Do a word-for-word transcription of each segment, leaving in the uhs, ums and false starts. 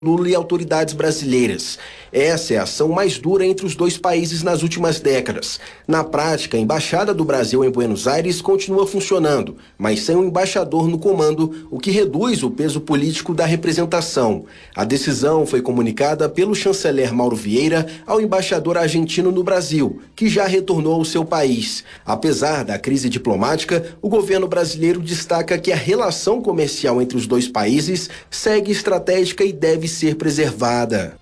Lula e autoridades brasileiras. Essa é a ação mais dura entre os dois países nas últimas décadas. Na prática, a Embaixada do Brasil em Buenos Aires continua funcionando, mas sem um embaixador no comando, o que reduz o peso político da representação. A decisão foi comunicada pelo chanceler Mauro Vieira ao embaixador argentino no Brasil, que já retornou ao seu país. Apesar da crise diplomática, o governo brasileiro destaca que a relação comercial entre os dois países segue estratégica e deve ser preservada.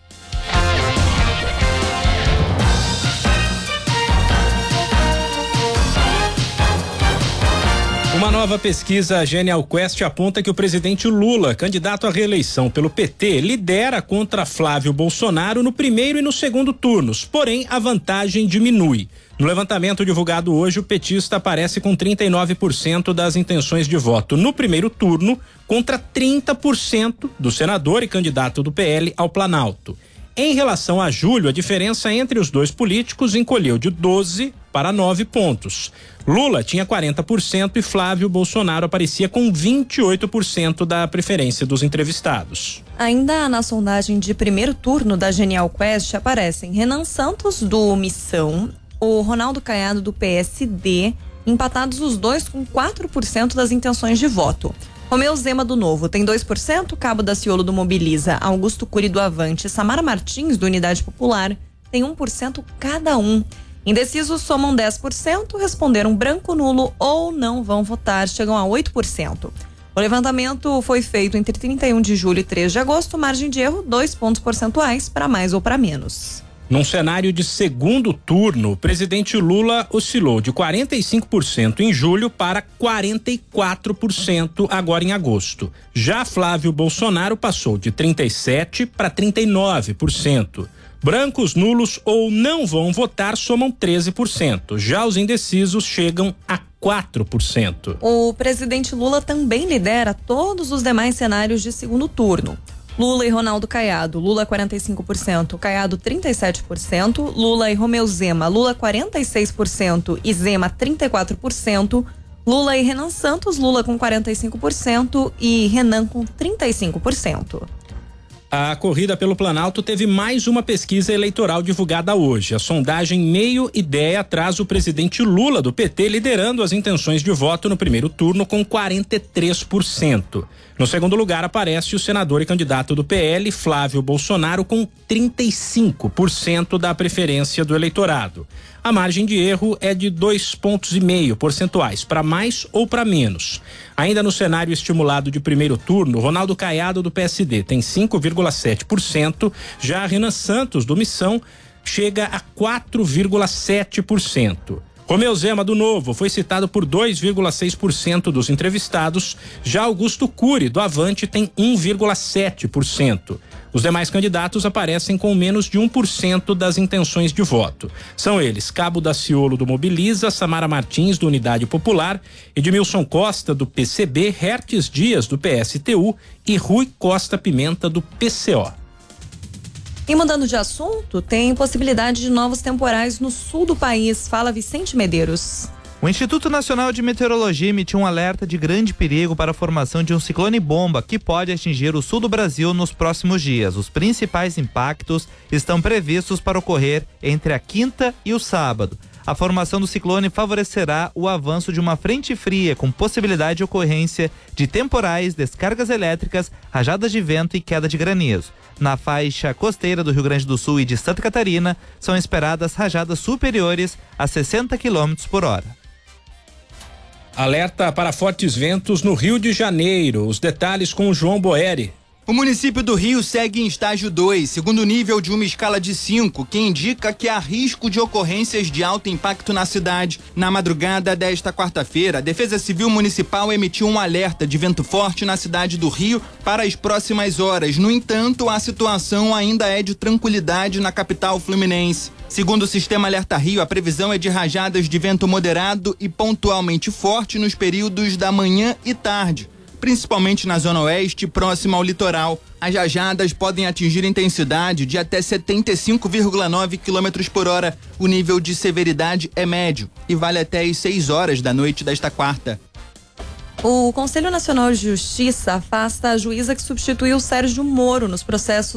Uma nova pesquisa Genial Quest aponta que o presidente Lula, candidato à reeleição pelo P T, lidera contra Flávio Bolsonaro no primeiro e no segundo turnos, porém a vantagem diminui. No levantamento divulgado hoje, o petista aparece com trinta e nove por cento das intenções de voto no primeiro turno, contra trinta por cento do senador e candidato do P L ao Planalto. Em relação a julho, a diferença entre os dois políticos encolheu de doze para nove pontos. Lula tinha quarenta por cento e Flávio Bolsonaro aparecia com vinte e oito por cento da preferência dos entrevistados. Ainda na sondagem de primeiro turno da Genial Quest aparecem Renan Santos, do Missão, o Ronaldo Caiado, do P S D, empatados os dois com quatro por cento das intenções de voto. Romeu Zema, do Novo, tem dois por cento, Cabo Daciolo, do Mobiliza, Augusto Cury, do Avante, Samara Martins, do Unidade Popular, tem um por cento cada um. Indecisos somam dez por cento, responderam branco, nulo ou não vão votar, chegam a oito por cento. O levantamento foi feito entre trinta e um de julho e três de agosto, margem de erro dois pontos percentuais para mais ou para menos. Num cenário de segundo turno, o presidente Lula oscilou de quarenta e cinco por cento em julho para quarenta e quatro por cento agora em agosto. Já Flávio Bolsonaro passou de trinta e sete por cento para trinta e nove por cento. Brancos, nulos ou não vão votar somam treze por cento. Já os indecisos chegam a quatro por cento. O presidente Lula também lidera todos os demais cenários de segundo turno. Lula e Ronaldo Caiado, Lula quarenta e cinco por cento, Caiado trinta e sete por cento, Lula e Romeu Zema, Lula quarenta e seis por cento e Zema trinta e quatro por cento, Lula e Renan Santos, Lula com quarenta e cinco por cento e Renan com trinta e cinco por cento. A corrida pelo Planalto teve mais uma pesquisa eleitoral divulgada hoje. A sondagem Meio Ideia traz o presidente Lula do P T liderando as intenções de voto no primeiro turno com quarenta e três por cento. No segundo lugar aparece o senador e candidato do P L, Flávio Bolsonaro, com trinta e cinco por cento da preferência do eleitorado. A margem de erro é de dois pontos e meio percentuais, para mais ou para menos. Ainda no cenário estimulado de primeiro turno, Ronaldo Caiado, do P S D, tem cinco vírgula sete por cento, já Renan Santos, do Missão, chega a quatro vírgula sete por cento. Romeu Zema, do Novo, foi citado por dois vírgula seis por cento dos entrevistados, já Augusto Cury, do Avante, tem um vírgula sete por cento. Os demais candidatos aparecem com menos de um por cento das intenções de voto. São eles Cabo Daciolo, do Mobiliza, Samara Martins, do Unidade Popular, Edmilson Costa, do P C B, Hertes Dias, do P S T U e Rui Costa Pimenta, do P C O. E mudando de assunto, tem possibilidade de novos temporais no sul do país. Fala Vicente Medeiros. O Instituto Nacional de Meteorologia emitiu um alerta de grande perigo para a formação de um ciclone-bomba que pode atingir o sul do Brasil nos próximos dias. Os principais impactos estão previstos para ocorrer entre a quinta e o sábado. A formação do ciclone favorecerá o avanço de uma frente fria com possibilidade de ocorrência de temporais, descargas elétricas, rajadas de vento e queda de granizo. Na faixa costeira do Rio Grande do Sul e de Santa Catarina, são esperadas rajadas superiores a sessenta quilômetros por hora. Alerta para fortes ventos no Rio de Janeiro. Os detalhes com o João Boeri. O município do Rio segue em estágio dois, segundo nível de uma escala de cinco, que indica que há risco de ocorrências de alto impacto na cidade. Na madrugada desta quarta-feira, a Defesa Civil Municipal emitiu um alerta de vento forte na cidade do Rio para as próximas horas. No entanto, a situação ainda é de tranquilidade na capital fluminense. Segundo o Sistema Alerta Rio, a previsão é de rajadas de vento moderado e pontualmente forte nos períodos da manhã e tarde, principalmente na zona oeste, próxima ao litoral. As rajadas podem atingir intensidade de até setenta e cinco vírgula nove quilômetros por hora. O nível de severidade é médio e vale até às seis horas da noite desta quarta. O Conselho Nacional de Justiça afasta a juíza que substituiu Sérgio Moro nos processos